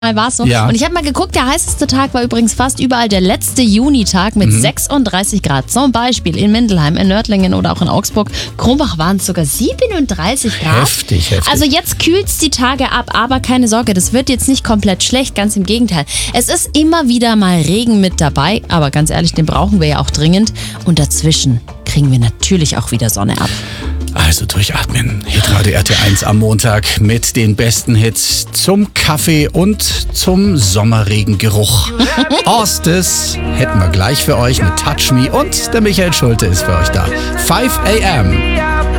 war es so. Ja. Und ich habe mal geguckt, der heißeste Tag war übrigens fast überall der letzte Junitag mit 36 Grad. Zum Beispiel in Mindelheim, in Nördlingen oder auch in Augsburg. Krumbach waren es sogar 37 Grad. Heftig. Also jetzt kühlt es die Tage ab, aber keine Sorge, das wird jetzt nicht komplett schlecht, ganz im Gegenteil. Es ist immer wieder mal Regen mit dabei, aber ganz ehrlich, den brauchen wir ja auch dringend. Und dazwischen kriegen wir natürlich auch wieder Sonne ab. Also durchatmen. Hitradio RT1 am Montag mit den besten Hits zum Kaffee und zum Sommerregengeruch. Orstes hätten wir gleich für euch mit Touch Me und der Michael Schulte ist für euch da. 5 a.m.